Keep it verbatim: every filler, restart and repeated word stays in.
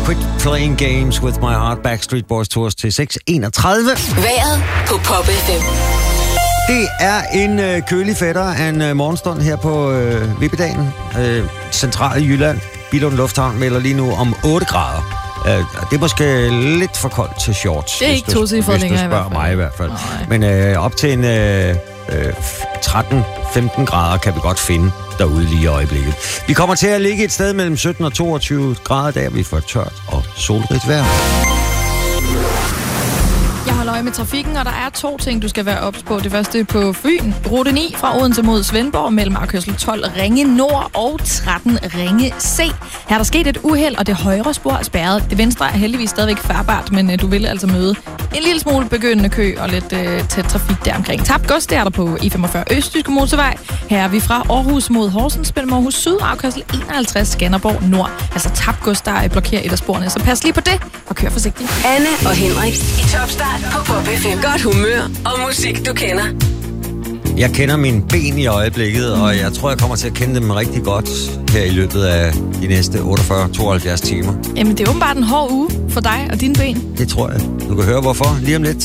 Quit Playing Games With My Heart, Backstreet Boys Tours til seks enogtredive. Vejret på Pop F M. Det er en øh, kølig fætter af en øh, morgenstund her på øh, Vippedagen. Øh, Centrale Jylland. Billund Lufthavn melder lige nu om otte grader. Uh, det er måske lidt for koldt til shorts. Det er ikke to cifre længere i hvert fald. Mig i hvert fald. Nej. Men uh, op til en uh, uh, tretten femten grader kan vi godt finde derude lige i øjeblikket. Vi kommer til at ligge et sted mellem sytten og toogtyve grader, der vi får tørt og solrigt vejr. Jeg holder øje med trafikken, og der er to ting, du skal være ops på. Det første på Fyn. Rute ni fra Odense mod Svendborg mellem afkørsel tolv Ringe Nord og tretten Ringe C. Her er der sket et uheld, og det højre spor er spærret. Det venstre er heldigvis stadigvæk færbart, men øh, du vil altså møde en lille smule begyndende kø og lidt øh, tæt trafik der omkring. Tabt gods, det er der på E femogfyrre Østjyske Motorvej. Her er vi fra Aarhus mod Horsens mellem Aarhus Syd og afkørsel enoghalvtreds Skanderborg Nord. Altså tabt gods, der blokerer et af sporene. Så pas lige på det og kør forsigtigt. Anne og Henrik i Topstart på Pop F M. Godt humør og musik, du kender. Jeg kender mine ben i øjeblikket, og jeg tror, jeg kommer til at kende dem rigtig godt her i løbet af de næste otteogfyrre til tooghalvfjerds timer. Jamen, det er åbenbart en hård uge for dig og dine ben. Det tror jeg. Du kan høre hvorfor lige om lidt.